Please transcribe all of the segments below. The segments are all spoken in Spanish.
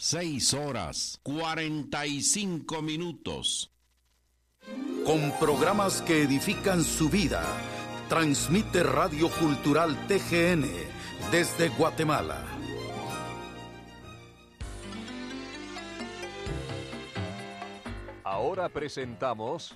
6 horas 45 minutos. Con programas que edifican su vida, transmite Radio Cultural TGN desde Guatemala. Ahora presentamos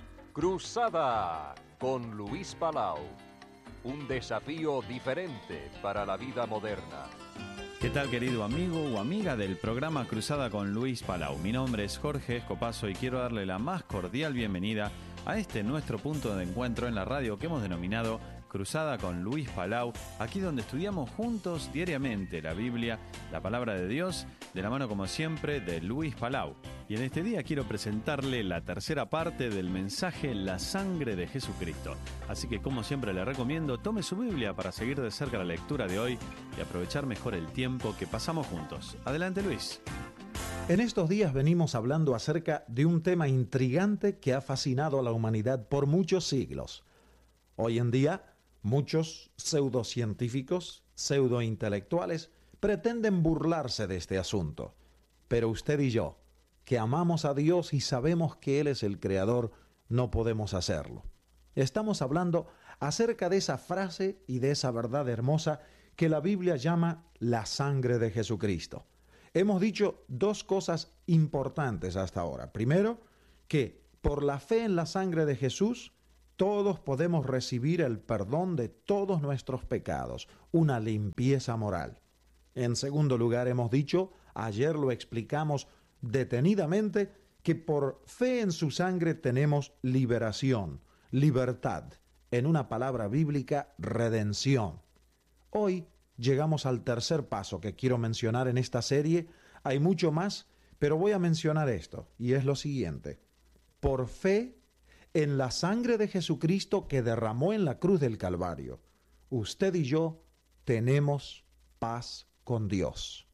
Cruzada con Luis Palau. Un desafío diferente para la vida moderna. ¿Qué tal, querido amigo o amiga del programa Cruzada con Luis Palau? Mi nombre es Jorge Escopazo y quiero darle la más cordial bienvenida a este nuestro punto de encuentro en la radio que hemos denominado Cruzada con Luis Palau, aquí donde estudiamos juntos diariamente la Biblia, la Palabra de Dios, de la mano como siempre de Luis Palau. Y en este día quiero presentarle la tercera parte del mensaje La Sangre de Jesucristo. Así que como siempre le recomiendo, tome su Biblia para seguir de cerca la lectura de hoy y aprovechar mejor el tiempo que pasamos juntos. Adelante, Luis. En estos días venimos hablando acerca de un tema intrigante que ha fascinado a la humanidad por muchos siglos. Hoy en día, muchos pseudocientíficos, pseudointelectuales, pretenden burlarse de este asunto. Pero usted y yo, que amamos a Dios y sabemos que Él es el Creador, no podemos hacerlo. Estamos hablando acerca de esa frase y de esa verdad hermosa que la Biblia llama la sangre de Jesucristo. Hemos dicho dos cosas importantes hasta ahora. Primero, que por la fe en la sangre de Jesús, todos podemos recibir el perdón de todos nuestros pecados, una limpieza moral. En segundo lugar, hemos dicho, ayer lo explicamos detenidamente, que por fe en su sangre tenemos liberación, libertad, en una palabra bíblica, redención. Hoy llegamos al tercer paso que quiero mencionar en esta serie. Hay mucho más, pero voy a mencionar esto, y es lo siguiente. Por fe en la sangre de Jesucristo que derramó en la cruz del Calvario, usted y yo tenemos paz con Dios.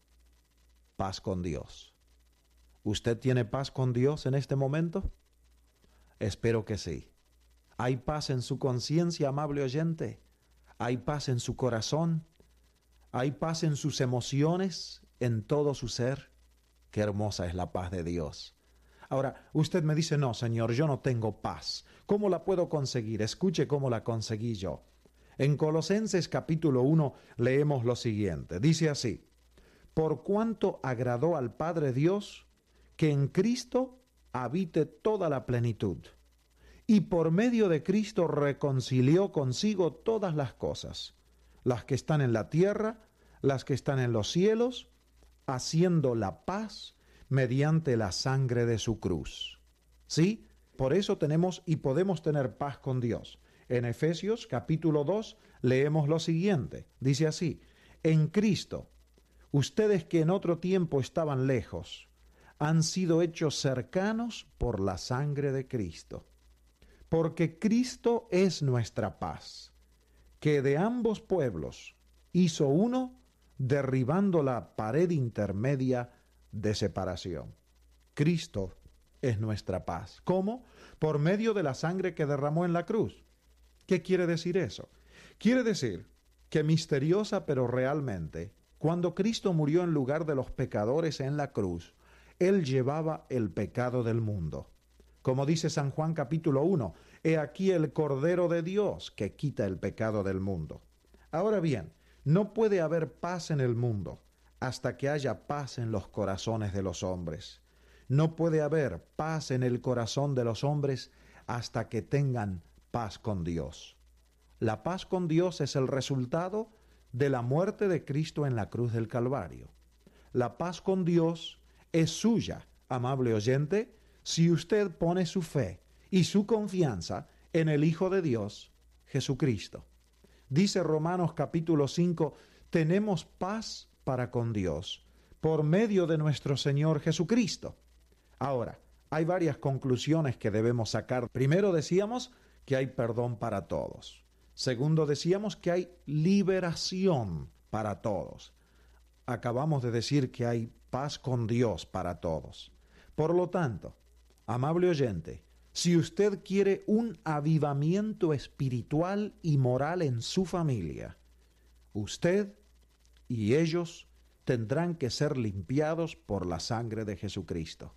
Paz con Dios. ¿Usted tiene paz con Dios en este momento? Espero que sí. ¿Hay paz en su conciencia, amable oyente? ¿Hay paz en su corazón? ¿Hay paz en sus emociones, en todo su ser? Qué hermosa es la paz de Dios. Ahora, usted me dice, no, Señor, yo no tengo paz. ¿Cómo la puedo conseguir? Escuche cómo la conseguí yo. En Colosenses capítulo 1 leemos lo siguiente. Dice así: por cuanto agradó al Padre Dios que en Cristo habite toda la plenitud, y por medio de Cristo reconcilió consigo todas las cosas, las que están en la tierra, las que están en los cielos, haciendo la paz mediante la sangre de su cruz. ¿Sí? Por eso tenemos y podemos tener paz con Dios. En Efesios capítulo 2 leemos lo siguiente. Dice así: en Cristo, ustedes que en otro tiempo estaban lejos, han sido hechos cercanos por la sangre de Cristo. Porque Cristo es nuestra paz, que de ambos pueblos hizo uno, derribando la pared intermedia de separación. Cristo es nuestra paz. ¿Cómo? Por medio de la sangre que derramó en la cruz. ¿Qué quiere decir eso? Quiere decir que misteriosa pero realmente, cuando Cristo murió en lugar de los pecadores en la cruz, Él llevaba el pecado del mundo. Como dice San Juan capítulo 1, he aquí el Cordero de Dios que quita el pecado del mundo. Ahora bien, no puede haber paz en el mundo hasta que haya paz en los corazones de los hombres. No puede haber paz en el corazón de los hombres hasta que tengan paz con Dios. La paz con Dios es el resultado de la muerte de Cristo en la cruz del Calvario. La paz con Dios es suya, amable oyente, si usted pone su fe y su confianza en el Hijo de Dios, Jesucristo. Dice Romanos capítulo 5, tenemos paz para con Dios por medio de nuestro Señor Jesucristo. Ahora, hay varias conclusiones que debemos sacar. Primero decíamos que hay perdón para todos. Segundo decíamos que hay liberación para todos. Acabamos de decir que hay paz con Dios para todos. Por lo tanto, amable oyente, si usted quiere un avivamiento espiritual y moral en su familia, usted y ellos tendrán que ser limpiados por la sangre de Jesucristo.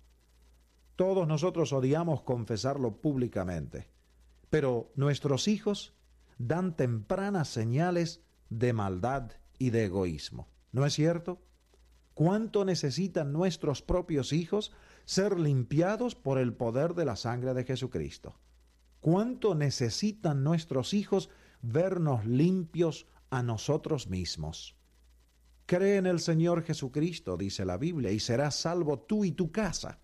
Todos nosotros odiamos confesarlo públicamente, pero nuestros hijos dan tempranas señales de maldad y de egoísmo. ¿No es cierto? ¿Cuánto necesitan nuestros propios hijos ser limpiados por el poder de la sangre de Jesucristo? ¿Cuánto necesitan nuestros hijos vernos limpios a nosotros mismos? Cree en el Señor Jesucristo, dice la Biblia, y serás salvo tú y tu casa.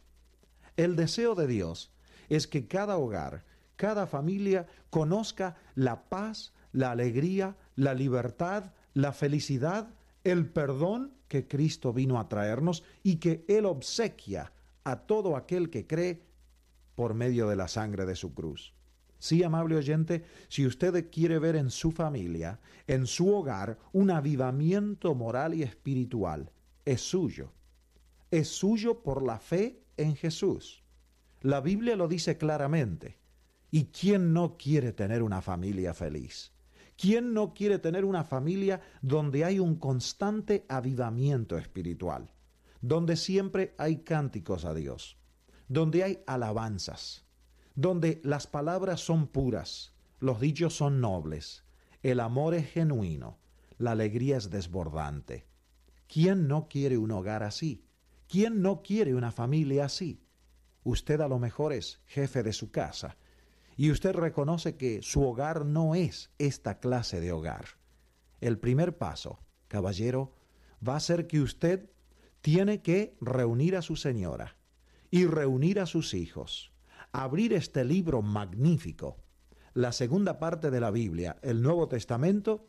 El deseo de Dios es que cada hogar, cada familia conozca la paz, la alegría, la libertad, la felicidad, el perdón que Cristo vino a traernos y que Él obsequia a todo aquel que cree por medio de la sangre de su cruz. Sí, amable oyente, si usted quiere ver en su familia, en su hogar, un avivamiento moral y espiritual, es suyo. Es suyo por la fe en Jesús. La Biblia lo dice claramente. ¿Y quién no quiere tener una familia feliz? ¿Quién no quiere tener una familia donde hay un constante avivamiento espiritual? Donde siempre hay cánticos a Dios, donde hay alabanzas, donde las palabras son puras, los dichos son nobles, el amor es genuino, la alegría es desbordante. ¿Quién no quiere un hogar así? ¿Quién no quiere una familia así? Usted a lo mejor es jefe de su casa y usted reconoce que su hogar no es esta clase de hogar. El primer paso, caballero, va a ser que usted tiene que reunir a su señora y reunir a sus hijos, abrir este libro magnífico, la segunda parte de la Biblia, el Nuevo Testamento,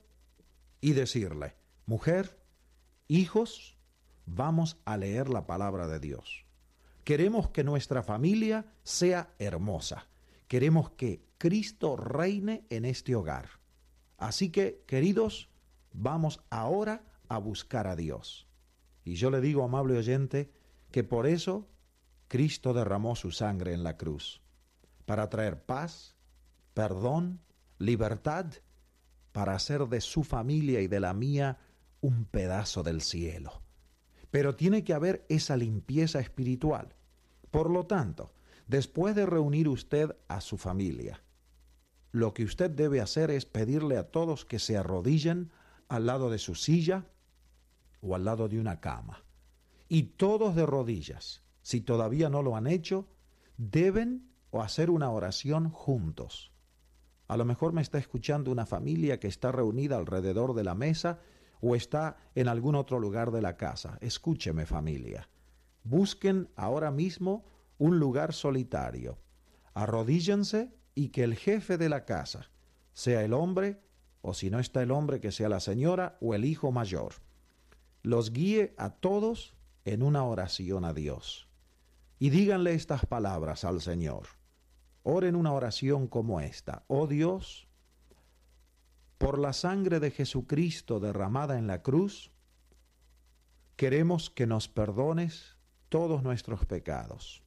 y decirle: mujer, hijos, vamos a leer la palabra de Dios. Queremos que nuestra familia sea hermosa. Queremos que Cristo reine en este hogar. Así que, queridos, vamos ahora a buscar a Dios. Y yo le digo, amable oyente, que por eso Cristo derramó su sangre en la cruz, para traer paz, perdón, libertad, para hacer de su familia y de la mía un pedazo del cielo. Pero tiene que haber esa limpieza espiritual. Por lo tanto, después de reunir usted a su familia, lo que usted debe hacer es pedirle a todos que se arrodillen al lado de su silla o al lado de una cama. Y todos de rodillas, si todavía no lo han hecho, deben hacer una oración juntos. A lo mejor me está escuchando una familia que está reunida alrededor de la mesa o está en algún otro lugar de la casa. Escúcheme, familia. Busquen ahora mismo un lugar solitario. Arrodíllense y que el jefe de la casa, sea el hombre, o si no está el hombre, que sea la señora o el hijo mayor, los guíe a todos en una oración a Dios. Y díganle estas palabras al Señor. Oren una oración como esta: oh Dios, por la sangre de Jesucristo derramada en la cruz, queremos que nos perdones todos nuestros pecados.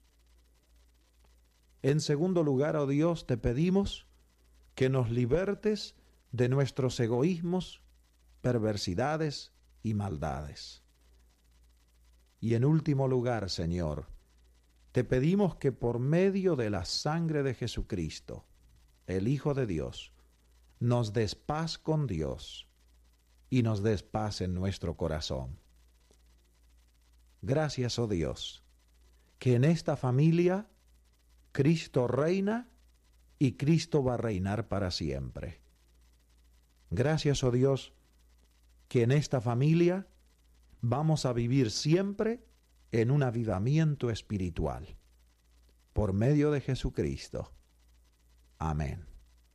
En segundo lugar, oh Dios, te pedimos que nos libertes de nuestros egoísmos, perversidades y maldades. Y en último lugar, Señor, te pedimos que por medio de la sangre de Jesucristo, el Hijo de Dios, nos des paz con Dios y nos des paz en nuestro corazón. Gracias, oh Dios, que en esta familia Cristo reina y Cristo va a reinar para siempre. Gracias, oh Dios, que en esta familia vamos a vivir siempre en un avivamiento espiritual. Por medio de Jesucristo. Amén.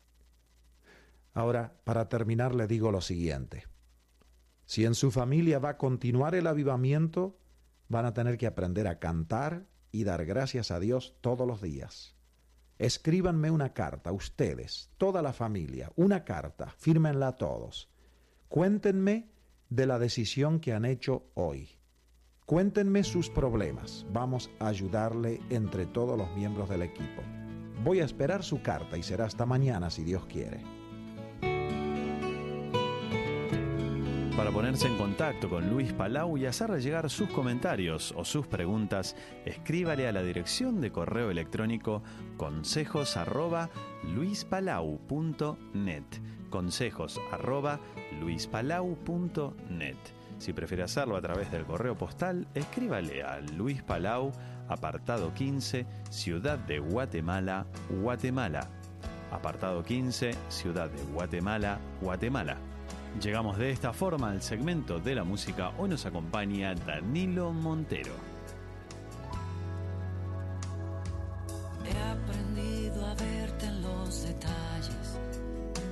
Ahora, para terminar, le digo lo siguiente. Si en su familia va a continuar el avivamiento, van a tener que aprender a cantar y dar gracias a Dios todos los días. Escríbanme una carta, ustedes, toda la familia, una carta, fírmenla todos. Cuéntenme de la decisión que han hecho hoy. Cuéntenme sus problemas. Vamos a ayudarle entre todos los miembros del equipo. Voy a esperar su carta y será hasta mañana si Dios quiere. Para ponerse en contacto con Luis Palau y hacerle llegar sus comentarios o sus preguntas, escríbale a la dirección de correo electrónico consejos@luispalau.net. consejos@luispalau.net. Si prefiere hacerlo a través del correo postal, escríbale a Luis Palau, apartado 15, Ciudad de Guatemala, Guatemala. Apartado 15, Ciudad de Guatemala, Guatemala. Llegamos de esta forma al segmento de la música. Hoy nos acompaña Danilo Montero.